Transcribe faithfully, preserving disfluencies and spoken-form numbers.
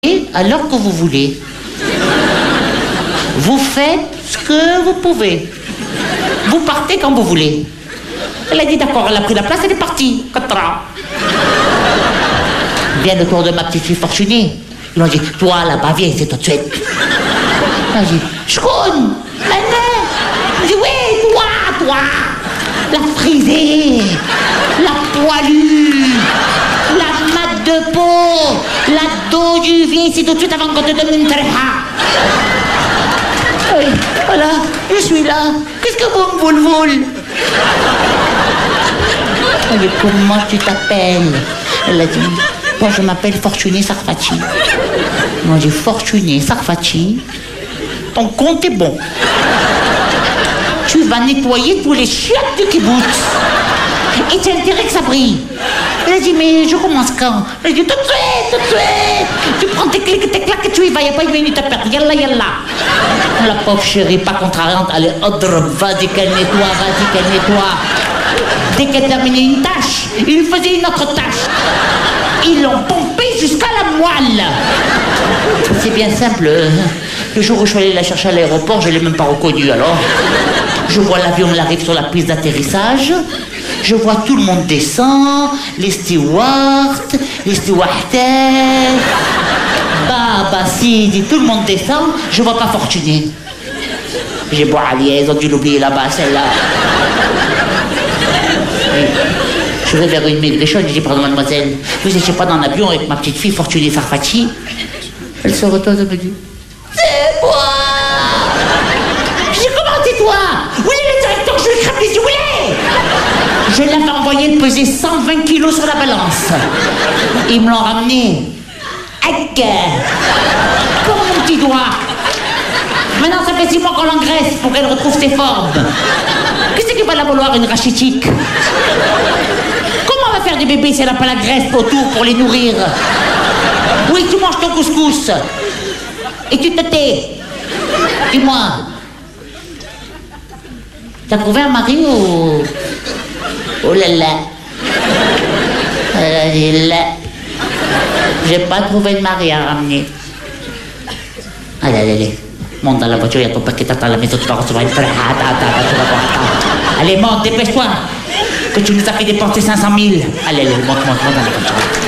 Et alors que vous voulez. Vous faites ce que vous pouvez. Vous partez quand vous voulez. Elle a dit d'accord, elle a pris la place, elle est partie. Quatre Bien le tour de ma petite fille fortunée. Ils m'ont dit, toi là-bas, viens ici tout de suite. Elle a dit, je connais, maintenant. Je dis, oui, toi, toi. La frisée, la poilue, la mat de peau, la dodue, viens ici tout de suite avant qu'on te donne une tréha. Oui, voilà, je suis là. Qu'est-ce que vous me voulez? Elle dit, comment tu t'appelles? Elle a dit, moi je m'appelle Fortuné Sarfati. Moi j'ai Fortuné Sarfati. Ton compte est bon. Tu vas nettoyer tous les chiottes du kibbutz. Et tu as intérêt que ça brille. Elle a dit, mais je commence quand? Elle a dit, tout de suite, tout de suite. Tu prends tes clics, tes claques et tu y vas. Il n'y a pas une minute à perdre. Yalla, yalla. La pauvre chérie, pas contrariante, elle est odre. Vas-y qu'elle nettoie, vas-y qu'elle nettoie. Dès qu'elle terminait une tâche, il faisait une autre tâche. Ils l'ont pompé jusqu'à la moelle. C'est bien simple. Le jour où je suis allé la chercher à l'aéroport, je ne l'ai même pas reconnue alors. Je vois l'avion, il arrive sur la piste d'atterrissage. Je vois tout le monde descend, les stewards, les stewardesses, Baba Sidi, tout le monde descend. Je vois pas Fortuné. J'ai beau allier, ils ont dû l'oublier là-bas, celle-là. Je vais vers une maigrichonne, je dis, pardon mademoiselle, vous n'étiez pas dans l'avion avec ma petite fille Fortuné Sarfati? Elle se retourne et me dit, c'est moi. Je dis, comment c'est toi? Où est le directeur? Je lui crève les yeux, où il est? Je l'avais envoyé peser cent vingt kilos sur la balance. Ils me l'ont ramené. Aïe, comme mon petit doigt. Maintenant, ça fait six mois qu'on l'engraisse pour qu'elle retrouve ses formes. Qu'est-ce qu'il va la vouloir, une rachitique? Comment on va faire des bébés si elle n'a pas la graisse autour pour les nourrir? Oui, tu manges ton couscous. Et tu te tais. Dis-moi. T'as trouvé un mari ou... Oh là là. Euh, là. J'ai pas trouvé de mari à ramener. Allez, allez, allez. Monte dans la voiture, il y a ton paquet à la maison, tu vas recevoir une frère. Allez, monte, dépêche-toi. Que tu nous as fait dépenser cinq cent mille. Allez, allez, monte, monte, monte dans la voiture.